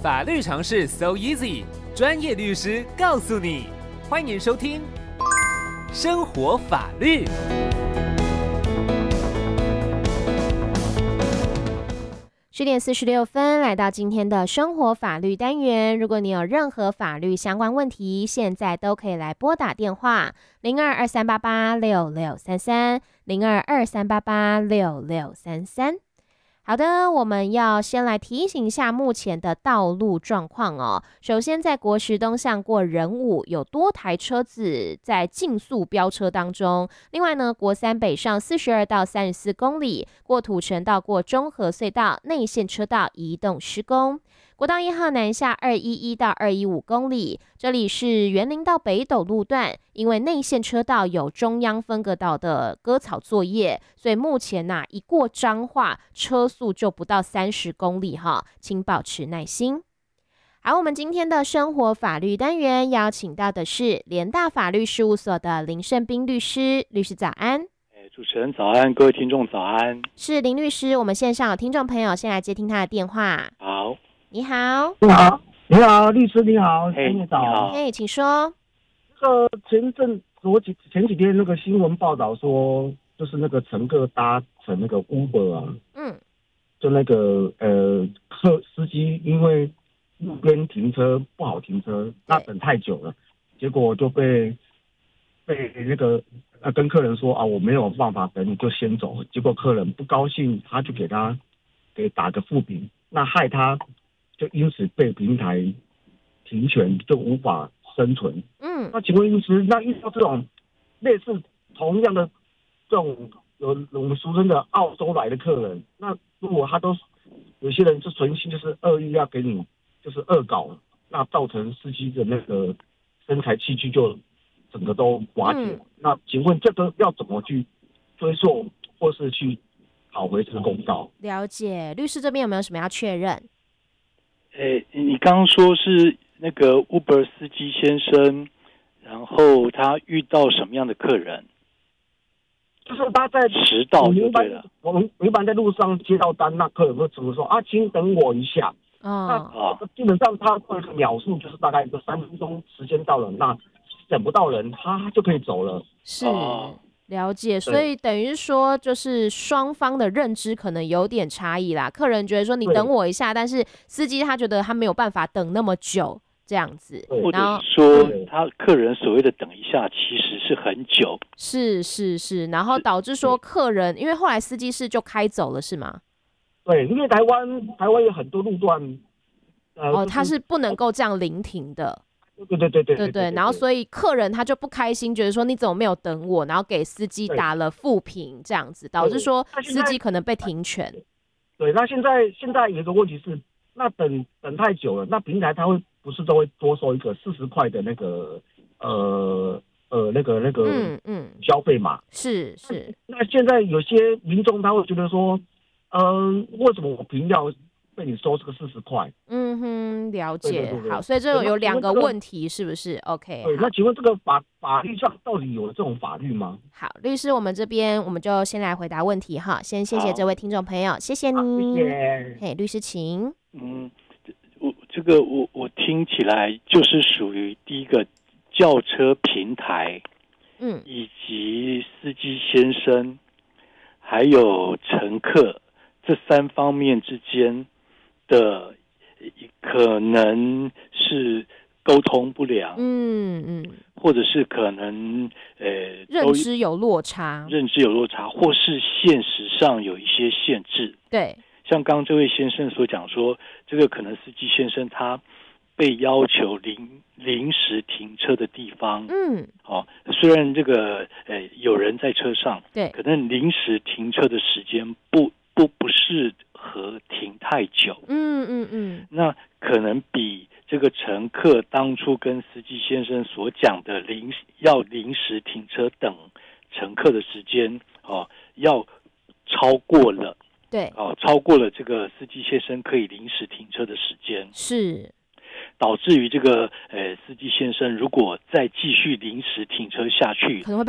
法律常识 so easy， 专业律师告诉你。欢迎收听生活法律。 10:46，来到今天的生活法律单元。如果你有任何法律相关问题，现在都可以来拨打电话0223886633，0223886633。好的，我们要先来提醒一下目前的道路状况哦。首先，在国十东向过仁武有多台车子在竞速飙车当中。另外呢，国三北上42到34公里，过土城到过中和隧道内线车道移动施工。国道1号南下211到215公里，这里是园林到北斗路段，因为内线车道有中央分隔岛的割草作业，所以目前一过彰化车速就不到30公里哈，请保持耐心。好，我们今天的生活法律单元邀请到的是联大法律事务所的林胜彬律师，律师早安。 主持人早安，各位听众早安。 是林律师，我们线上有听众朋友先来接听他的电话。 好， 你好， 你好，你好，律师你好， 你好， 嘿，请说。 前几天那个新闻报道说，就是那个乘客搭乘那个 Uber 啊，就那个司机因为路边停车不好停车，那等太久了，结果就被那个跟客人说啊，我没有办法等你就先走，结果客人不高兴，他就给打个负评，那害他就因此被平台停权，就无法生存。那请问律师，那遇到这种类似同样的这种我们俗称的澳洲来的客人，那如果他都有些人就存心就是恶意要给你就是恶搞，那造成司机的那个身材器具就整个都瓦解。那请问这个要怎么去追溯，或是去讨回这个公道？ 了解，律师这边有没有什么要确认？ 你刚刚说是那个 Uber 司机先生，然后他遇到什么样的客人？ 就是他在迟到就对了。 我们一般在路上接到单，那客人会怎么说啊？请等我一下。那基本上他会秒数就是大概一个3分钟，时间到了，那等不到人，他就可以走了。 是。了解，所以等于说就是双方的认知可能有点差异啦。客人觉得说你等我一下，但是司机他觉得他没有办法等那么久这样子， 或者是说他客人所谓的等一下其实是很久。 是，然后导致说客人因为后来司机就开走了是吗？ 对，因为台湾有很多路段， 他是不能够这样临停的。 对， 然后所以客人他就不开心，觉得说你怎么没有等我，然后给司机打了负评，这样子导致说司机可能被停权。 对，那现在有一个问题是，那等太久了，那平台他不是都会多收一个40块的那个消费嘛？是。那现在有些民众他会觉得说，为什么我凭要被你收这个40块？ 了解。 对， 好，所以这有2个问题，是不是 ？OK。 对，那请问这个法律上到底有这种法律吗？ 好，律师，我们这边我们就先来回答问题哈。先谢谢这位听众朋友，谢谢你。 谢谢。 嘿，律师请。 我听起来就是属于第一个轿车平台，以及司机先生还有乘客这3方面之间的可能是沟通不良，或者是可能认知有落差， 或是现实上有一些限制。 对， 像刚刚这位先生所讲说，这个可能司机先生他被要求临时停车的地方，虽然这个有人在车上，对，可能临时停车的时间不适合停太久，那可能比这个乘客当初跟司机先生所讲的要临时停车等乘客的时间要超过了，对，超过了这个司机先生可以临时停车的时间，是导致于这个司机先生如果再继续临时停车下去，可能会